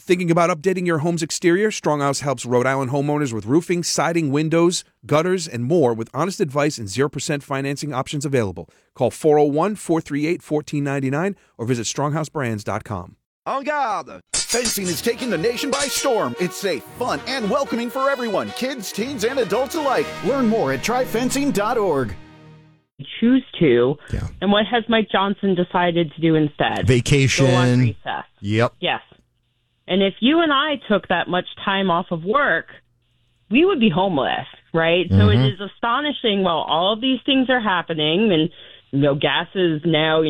Thinking about updating your home's exterior? Stronghouse helps Rhode Island homeowners with roofing, siding, windows, gutters, and more with honest advice and 0% financing options available. Call 401-438-1499 or visit stronghouseBrands.com. En garde! Fencing is taking the nation by storm. It's safe, fun, and welcoming for everyone, kids, teens, and adults alike. Learn more at tryfencing.org. Choose to, and what has Mike Johnson decided to do instead? Vacation. Go on recess. Yep. Yes. And if you and I took that much time off of work, we would be homeless, right? So it is astonishing while all of these things are happening, and gas is now,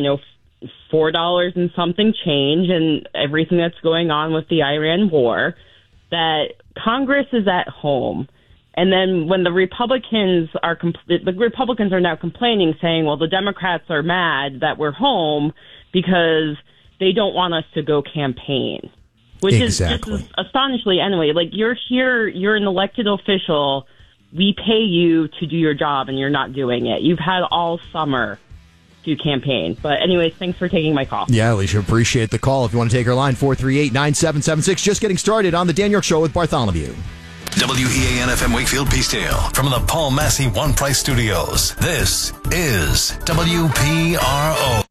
$4 and something change, and everything that's going on with the Iran war, that Congress is at home. And then when the Republicans are now complaining, saying, well, the Democrats are mad that we're home because they don't want us to go campaign, which is just astonishingly anyway. Like, you're here, you're an elected official. We pay you to do your job, and you're not doing it. You've had all summer to campaign. But anyways, thanks for taking my call. Yeah, Alicia, appreciate the call. If you want to take our line, 438-9776. Just getting started on the Dan York Show with Bartholomew. WEAN-FM Wakefield Peacedale from the Paul Massey One Price Studios. This is WPRO.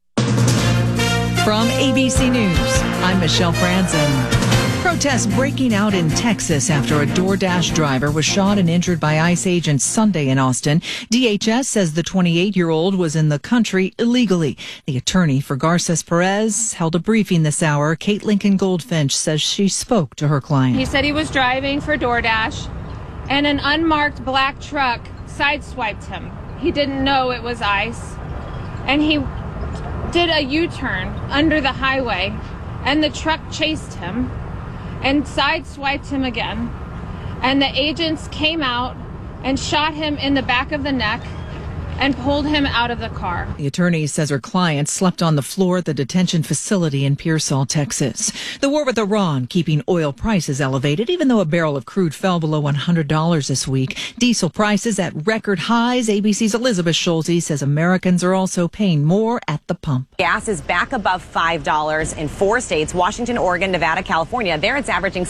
From ABC News, I'm Michelle Franzen. Protests breaking out in Texas after a DoorDash driver was shot and injured by ICE agents Sunday in Austin. DHS says the 28-year-old was in the country illegally. The attorney for Garces Perez held a briefing this hour. Kate Lincoln Goldfinch says she spoke to her client. He said he was driving for DoorDash and an unmarked black truck sideswiped him. He didn't know it was ICE, and he did a U-turn under the highway, and the truck chased him and sideswiped him again. And the agents came out and shot him in the back of the neck and pulled him out of the car. The attorney says her client slept on the floor at the detention facility in Pearsall, Texas. The war with Iran keeping oil prices elevated, even though a barrel of crude fell below $100 this week. Diesel prices at record highs. ABC's Elizabeth Schulte says Americans are also paying more at the pump. Gas is back above $5 in 4 states, Washington, Oregon, Nevada, California. There it's averaging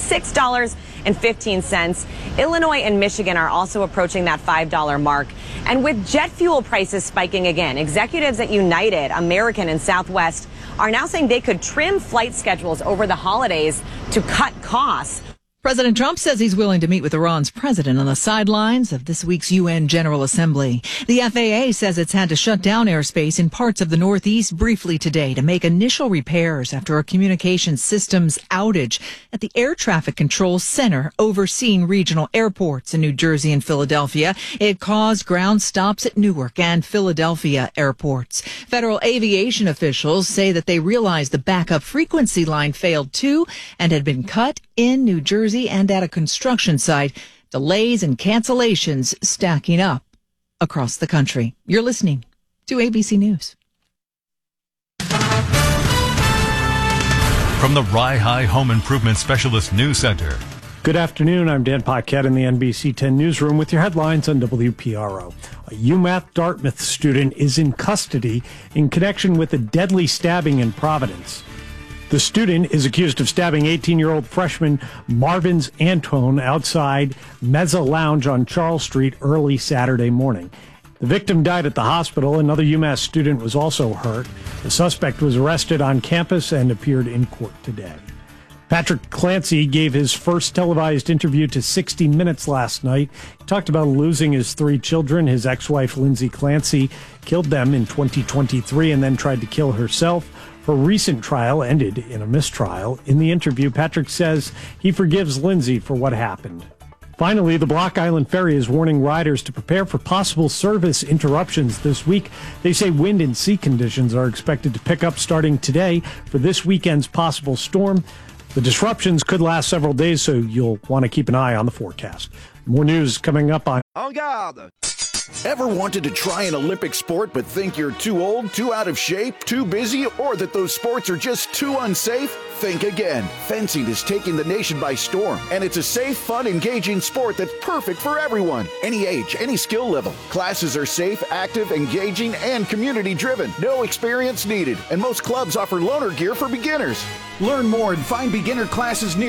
$6.15. Illinois and Michigan are also approaching that $5 mark. And with jet fuel prices spiking again, executives at United, American, and Southwest are now saying they could trim flight schedules over the holidays to cut costs. President Trump says he's willing to meet with Iran's president on the sidelines of this week's UN General Assembly. The FAA says it's had to shut down airspace in parts of the Northeast briefly today to make initial repairs after a communications systems outage at the Air Traffic Control Center overseeing regional airports in New Jersey and Philadelphia. It caused ground stops at Newark and Philadelphia airports. Federal aviation officials say that they realized the backup frequency line failed too and had been cut in New Jersey and at a construction site. Delays and cancellations stacking up across the country. You're listening to ABC News. From the Rye High Home Improvement Specialist News Center. Good afternoon. I'm Dan Paquette in the NBC 10 newsroom with your headlines on WPRO. A UMass Dartmouth student is in custody in connection with a deadly stabbing in Providence. The student is accused of stabbing 18-year-old freshman Marvin's Antone outside Mezza Lounge on Charles Street early Saturday morning. The victim died at the hospital. Another UMass student was also hurt. The suspect was arrested on campus and appeared in court today. Patrick Clancy gave his first televised interview to 60 Minutes last night. He talked about losing his 3 children. His ex-wife, Lindsay Clancy, killed them in 2023 and then tried to kill herself. Her recent trial ended in a mistrial. In the interview, Patrick says he forgives Lindsay for what happened. Finally, the Block Island Ferry is warning riders to prepare for possible service interruptions this week. They say wind and sea conditions are expected to pick up starting today for this weekend's possible storm. The disruptions could last several days, so you'll want to keep an eye on the forecast. More news coming up on En garde! Ever wanted to try an Olympic sport but think you're too old, too out of shape, too busy, or that those sports are just too unsafe? Think again. Fencing is taking the nation by storm, and it's a safe, fun, engaging sport that's perfect for everyone. Any age, any skill level. Classes are safe, active, engaging, and community-driven. No experience needed, and most clubs offer loaner gear for beginners. Learn more and find beginner classes near